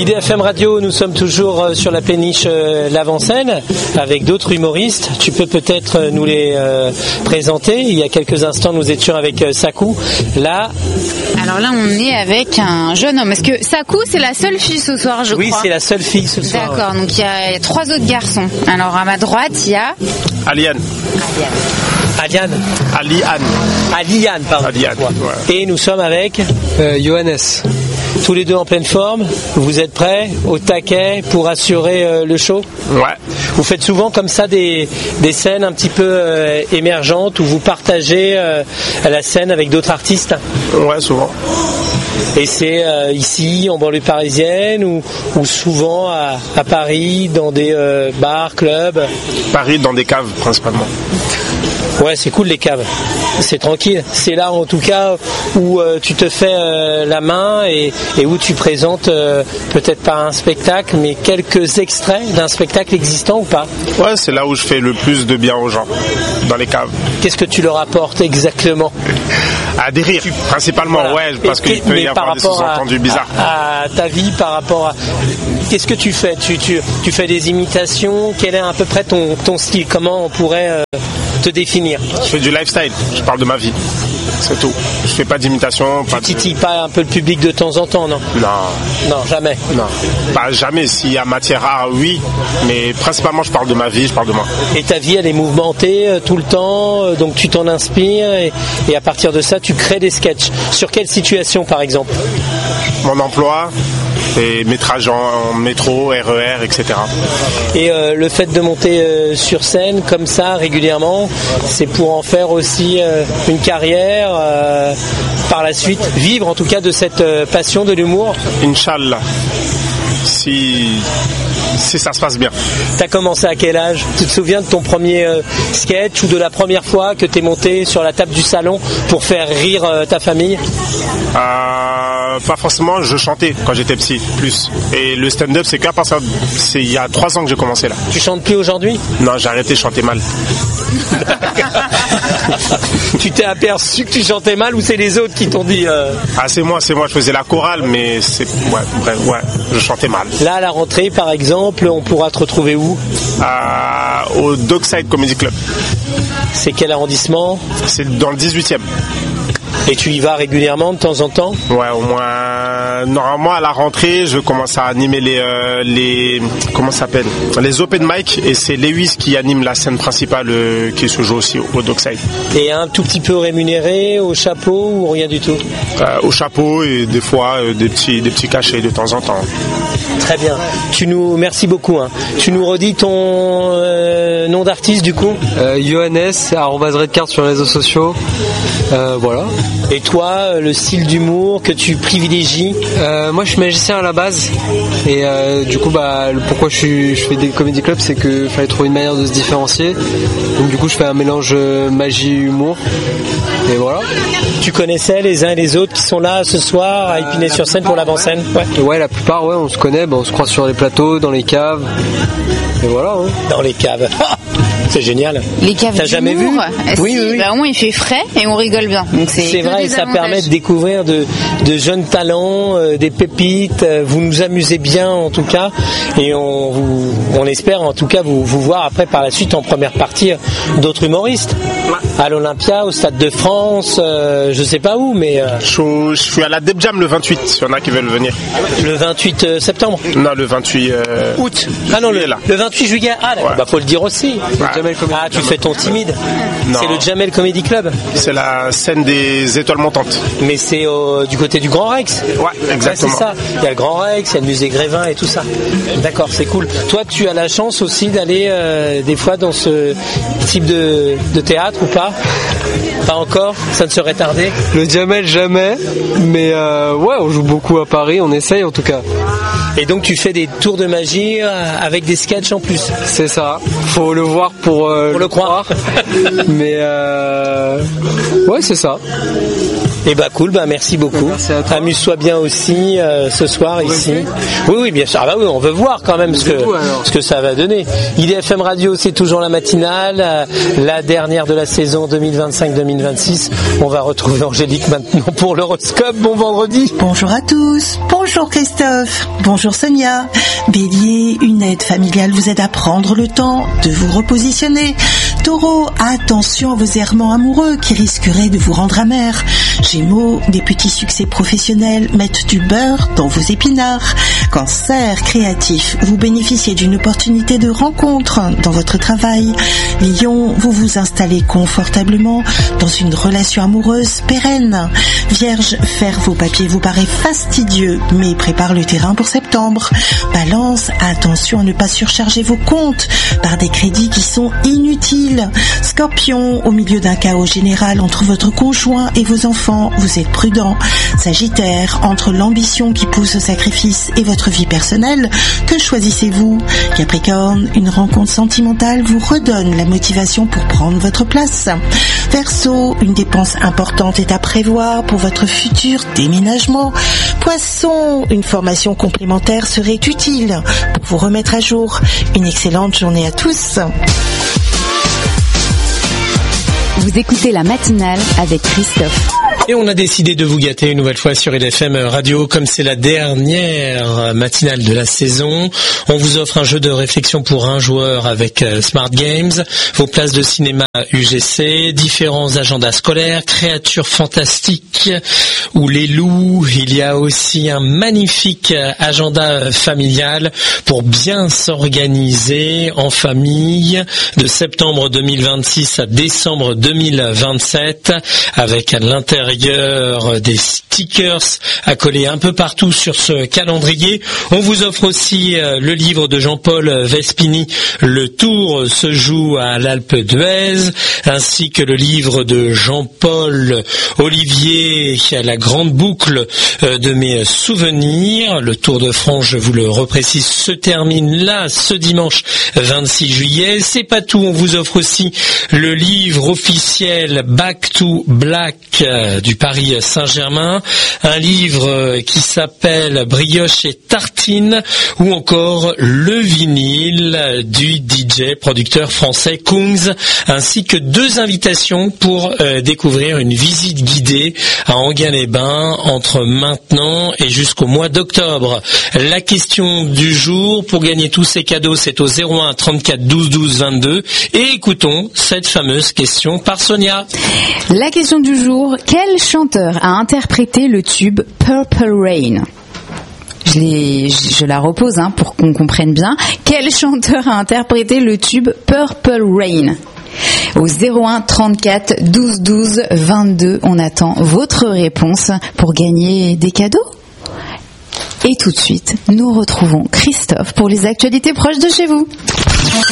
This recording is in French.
IDFM Radio, nous sommes toujours sur la péniche L'Avant-Scène avec d'autres humoristes. Tu peux peut-être nous les présenter. Il y a quelques instants, nous étions avec Sakou. Là... Alors là, on est avec un jeune homme. Est-ce que Sakou, c'est la seule fille ce soir, je crois? Oui, c'est la seule fille ce soir. D'accord, donc il y a 3 autres garçons. Alors à ma droite, il y a... Aliane, pardon. Aliane, ouais. Et nous sommes avec Johannes. Tous les deux en pleine forme. Vous êtes prêts, au taquet, pour assurer le show? Ouais. Vous faites souvent comme ça des scènes un petit peu émergentes où vous partagez la scène avec d'autres artistes? Ouais, souvent. Et c'est ici, en banlieue parisienne, ou souvent à Paris, dans des bars, clubs? Paris, dans des caves, principalement. Ouais, c'est cool les caves. C'est tranquille. C'est là, en tout cas, où tu te fais la main et où tu présentes peut-être pas un spectacle, mais quelques extraits d'un spectacle existant ou pas? Ouais, c'est là où je fais le plus de bien aux gens, dans les caves. Qu'est-ce que tu leur apportes exactement? À des rires, principalement, voilà. Ouais, parce qu'il peut y avoir des sous-entendus bizarres. À ta vie, par rapport à... Qu'est-ce que tu fais? Tu fais des imitations? Quel est à peu près ton style? Comment on pourrait te définir? Je fais du lifestyle, je parle de ma vie, c'est tout. Je fais pas d'imitation. Tu titilles pas un peu le public de temps en temps, non? Non, jamais. Non, pas jamais. S'il y a matière à, oui, mais principalement je parle de ma vie, je parle de moi. Et ta vie, elle est mouvementée tout le temps, donc tu t'en inspires et à partir de ça, tu crées des sketchs. Sur quelle situation, par exemple? Mon emploi et métrage en métro, RER, etc. Et le fait de monter sur scène comme ça régulièrement, c'est pour en faire aussi une carrière par la suite, vivre en tout cas de cette passion de l'humour? Inch'Allah, si ça se passe bien. T'as commencé à quel âge? Tu te souviens de ton premier sketch ou de la première fois que t'es monté sur la table du salon pour faire rire ta famille? Pas forcément, je chantais quand j'étais petit, plus. Et le stand-up, c'est qu'à partir c'est il y a 3 ans que j'ai commencé là. Tu chantes plus aujourd'hui? Non, j'ai arrêté, je chantais mal. Tu t'es aperçu que tu chantais mal ou c'est les autres qui t'ont dit Ah, c'est moi, je faisais la chorale, mais je chantais mal. Là, à la rentrée, par exemple, on pourra te retrouver où? Au Dockside Comedy Club. C'est quel arrondissement? C'est dans le 18e. Et tu y vas régulièrement de temps en temps? Ouais, au moins. Normalement, à la rentrée, je commence à animer les comment ça s'appelle? Les open mic, et c'est Lewis qui anime la scène principale qui se joue aussi au Dockside. Et un tout petit peu rémunéré au chapeau ou rien du tout? Au chapeau et des fois des petits cachets de temps en temps. Très bien. Merci beaucoup. Hein. Tu nous redis ton nom d'artiste du coup? Johannes, @redcard sur les réseaux sociaux. Voilà. Et toi, le style d'humour que tu privilégies? Moi, je suis magicien à la base. Et du coup, pourquoi je fais des comédie clubs, c'est qu'il fallait trouver une manière de se différencier. Donc du coup, je fais un mélange magie-humour. Et voilà. Tu connaissais les uns et les autres qui sont là ce soir à Épinay-sur-Seine pour l'Avant-Scène? Ouais, la plupart, ouais, on se connaît. On se croise sur les plateaux, dans les caves. Et voilà. Hein. Dans les caves. C'est génial. Les caves T'as jamais vu? Oui. Au moins il fait frais et on rigole bien. Donc c'est vrai, et ça permet de découvrir de jeunes talents, des pépites. Vous nous amusez bien en tout cas, et on espère en tout cas vous voir après par la suite en première partie d'autres humoristes. À l'Olympia, au Stade de France, je sais pas où, mais je suis à la Deb Jam le 28. S'il y en a qui veulent venir. Le 28 septembre. Non, le 28 août. Ah non, le 28 juillet. Ah, ouais. Faut le dire aussi. Ouais. Tu fais ton timide. Non. C'est le Jamel Comedy Club. C'est la scène des étoiles montantes. Mais c'est du côté du Grand Rex. Ouais, exactement. Ouais, c'est ça. Il y a le Grand Rex, il y a le musée Grévin et tout ça. D'accord, c'est cool. Toi, tu as la chance aussi d'aller des fois dans ce type de théâtre ou pas? Pas encore? Ça ne serait tardé? Le Jamel, jamais. Mais ouais, on joue beaucoup à Paris, on essaye en tout cas. Et donc tu fais des tours de magie avec des sketchs en plus? C'est ça. Faut le voir pour le croire. Mais ouais, c'est ça. Et cool, merci beaucoup. Merci à toi. Amuse-toi bien aussi ce soir ici. Oui, bien sûr. Oui, on veut voir quand même ce que ça va donner. IDFM Radio, c'est toujours la matinale, la dernière de la saison 2025-2026. On va retrouver Angélique maintenant pour l'horoscope. Bon vendredi. Bonjour à tous. Bonjour Christophe. Bonjour Sonia. Bélier, une aide familiale vous aide à prendre le temps de vous repositionner. Taureau, attention à vos errements amoureux qui risqueraient de vous rendre amer. Gémeaux, des petits succès professionnels mettent du beurre dans vos épinards. Cancer, créatif, vous bénéficiez d'une opportunité de rencontre dans votre travail. Lion, vous vous installez confortablement dans une relation amoureuse pérenne. Vierge, faire vos papiers vous paraît fastidieux, mais prépare le terrain pour septembre. Balance, attention à ne pas surcharger vos comptes par des crédits qui sont inutiles. Scorpion, au milieu d'un chaos général entre votre conjoint et vos enfants, vous êtes prudent. Sagittaire, entre l'ambition qui pousse au sacrifice et votre vie personnelle, que choisissez-vous? Capricorne, une rencontre sentimentale vous redonne la motivation pour prendre votre place. Verseau, une dépense importante est à prévoir pour votre futur déménagement. Poisson, une formation complémentaire serait utile pour vous remettre à jour. Une excellente journée à tous. Vous écoutez la matinale avec Christophe. Et on a décidé de vous gâter une nouvelle fois sur IDFM Radio, comme c'est la dernière matinale de la saison. On vous offre un jeu de réflexion pour un joueur avec Smart Games, vos places de cinéma UGC, différents agendas scolaires, créatures fantastiques ou les loups. Il y a aussi un magnifique agenda familial pour bien s'organiser en famille de septembre 2026 à décembre 2027 avec à l'intérieur des stickers à coller un peu partout sur ce calendrier. On vous offre aussi le livre de Jean-Paul Vespini, Le Tour se joue à l'Alpe d'Huez, ainsi que le livre de Jean-Paul Olivier, La grande boucle de mes souvenirs. Le Tour de France, je vous le reprécise, se termine là ce dimanche 26 juillet. C'est pas tout, on vous offre aussi le livre officiel Back to Black du Paris Saint-Germain, un livre qui s'appelle Brioche et Tartine, ou encore le vinyle du DJ producteur français Kungs, ainsi que 2 invitations pour découvrir une visite guidée à Enghien-les-Bains entre maintenant et jusqu'au mois d'octobre. La question du jour pour gagner tous ces cadeaux, c'est au 01 34 12 12 22, et écoutons cette fameuse question par Sonia. La question du jour, quel chanteur a interprété le tube Purple Rain? Je la repose pour qu'on comprenne bien. Quel chanteur a interprété le tube Purple Rain? Au 01 34 12 12 22, on attend votre réponse pour gagner des cadeaux. Et tout de suite, nous retrouvons Christophe pour les actualités proches de chez vous.